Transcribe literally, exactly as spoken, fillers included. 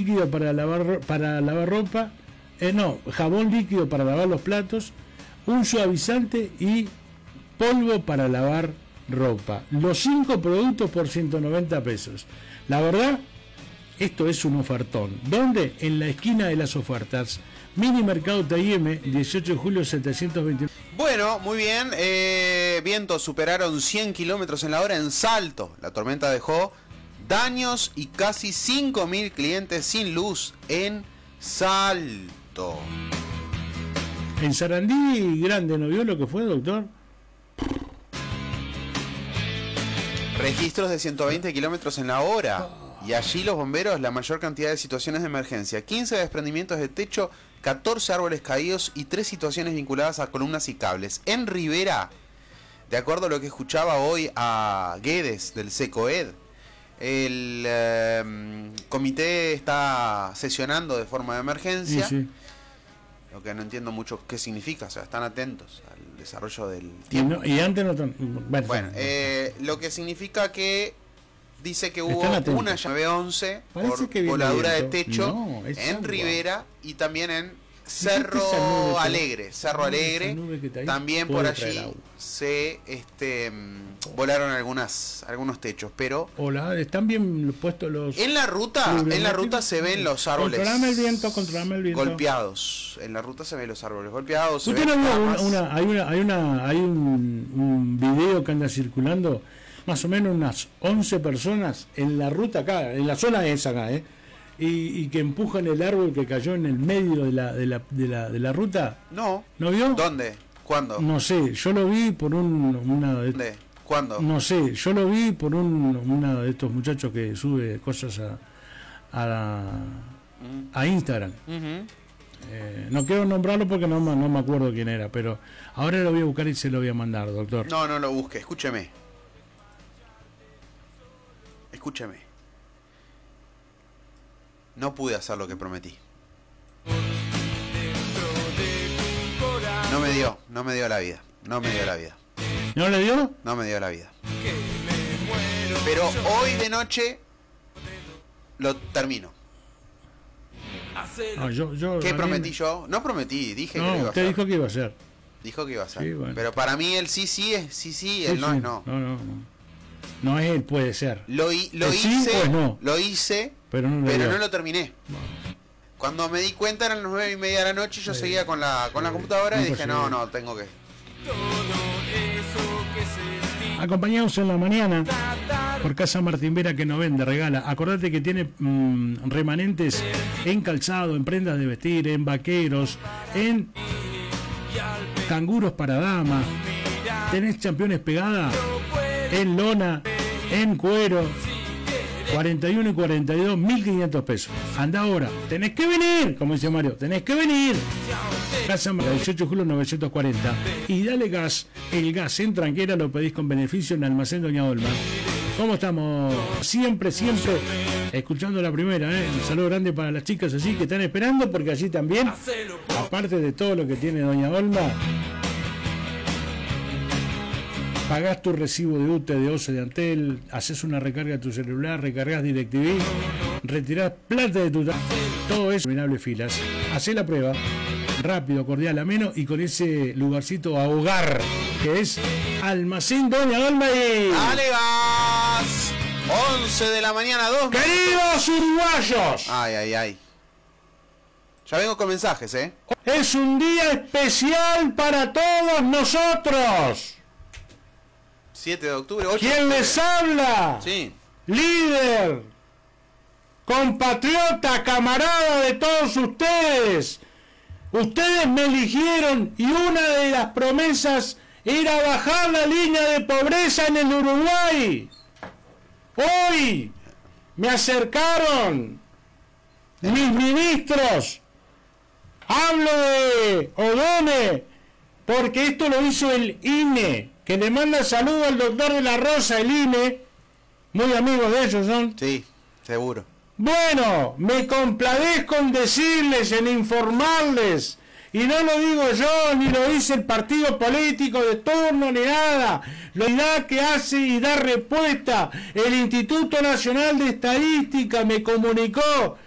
líquido para lavar para lavar ropa, eh, no, jabón líquido para lavar los platos, un suavizante y polvo para lavar ropa. Los cinco productos por ciento noventa pesos. La verdad, esto es un ofertón. ¿Dónde? En la esquina de las ofertas. Mini Mercado T I M, dieciocho de julio setecientos veintiuno. Bueno, muy bien. Eh, vientos superaron cien kilómetros en la hora en Salto. La tormenta dejó daños y casi cinco mil clientes sin luz en Salto. En Sarandí Grande, ¿no vio lo que fue, doctor? Registros de ciento veinte kilómetros en la hora. Y allí los bomberos, la mayor cantidad de situaciones de emergencia. quince desprendimientos de techo, catorce árboles caídos y tres situaciones vinculadas a columnas y cables. En Rivera, de acuerdo a lo que escuchaba hoy a Guedes del SECOED, el eh, comité está sesionando de forma de emergencia. Sí, sí. Lo que no entiendo mucho qué significa, o sea, están atentos al desarrollo del Y, tiempo. no, y antes no tan... Bueno, Bueno, eh, lo que significa que dice que hubo Están atentos. una llave once Parece por que viene voladura de viento. techo No, es en agua. Rivera y también en esa nube Cerro que- Alegre. Cerro esa Alegre, nube que está ahí también por puede allí traer agua. se este, mm, volaron algunas algunos techos, pero Hola, están bien puestos los... en la ruta, en la ruta se ven los árboles Controlame el viento, controlame el viento. golpeados. En la ruta se ven los árboles golpeados. se ¿Usted ven no vio una, ramas. una- hay una, hay una, hay un, un video que anda circulando, más o menos unas once personas en la ruta acá, en la zona esa acá, eh, y, y que empujan el árbol que cayó en el medio de la, de la, de la, de la ruta. No. ¿No vio? ¿Dónde? ¿Cuándo? No sé, yo lo vi por un, una de, ¿Dónde? ¿Cuándo? no sé, yo lo vi por un, una de estos muchachos que sube cosas a, a, la- a Instagram. Ujú. Eh, no quiero nombrarlo porque no, me- no me acuerdo quién era, pero ahora lo voy a buscar y se lo voy a mandar, doctor. No, no lo busque, escúcheme. Escúcheme. No pude hacer lo que prometí. No me dio, no me dio la vida. No me dio la vida. ¿No le dio? No me dio la vida. Pero hoy de noche lo termino. No, yo, yo, ¿Qué a mí prometí me- yo? No prometí, dije que lo No, iba a usted hacer. dijo que iba a hacer. Dijo que iba a hacer. Sí, bueno. Pero para mí el sí sí es sí sí, el Sí, no sí. es no. No, no, no. No es él, puede ser. Lo, hi- lo El sí, hice, pues no. lo hice, Pero no lo pero dio. no lo terminé. Cuando me di cuenta eran las nueve y media de la noche, yo seguía con la con la computadora y Nunca dije, llegué. no, no, tengo que. Acompañados en la mañana por Casa Martín Vera, que no vende, regala. Acordate que tiene mm, remanentes en calzado, en prendas de vestir, en vaqueros, en canguros para dama. Tenés championes pegada en lona, en cuero. cuarenta y uno y cuarenta y dos, mil quinientos pesos. Anda ahora, tenés que venir, como dice Mario, tenés que venir. Casa Martín, dieciocho de julio novecientos cuarenta. Y dale gas, el gas en Tranquera lo pedís con beneficio en Almacén Doña Olma. ¿Cómo estamos? Siempre, siempre escuchando la primera, ¿eh? Un saludo grande para las chicas así que están esperando, porque allí también, aparte de todo lo que tiene Doña Olma, pagás tu recibo de U T E, de O C E, de Antel, haces una recarga a tu celular, recargas DirecTV, retirás plata de tu ta- todo eso, terminable filas. Hacé la prueba, rápido, cordial, ameno y con ese lugarcito a hogar que es Almacén Doña Olma y... ¡Dale gas! once de la mañana, dos. ¡Queridos uruguayos! Ay, ay, ay. Ya vengo con mensajes, ¿eh? Es un día especial para todos nosotros. siete de octubre, ocho de ¿Quién octubre. les habla? Sí. Líder, compatriota, camarada de todos ustedes. Ustedes me eligieron y una de las promesas era bajar la línea de pobreza en el Uruguay. Hoy me acercaron mis ministros. Hablo de Odone, porque esto lo hizo el I N E, que le manda saludo al doctor de la Rosa, el I N E. Muy amigos de ellos son. Sí, seguro. Bueno, me compadezco en decirles, en informarles, y no lo digo yo, ni lo dice el partido político de turno, ni nada, lo da que hace y da respuesta. El Instituto Nacional de Estadística me comunicó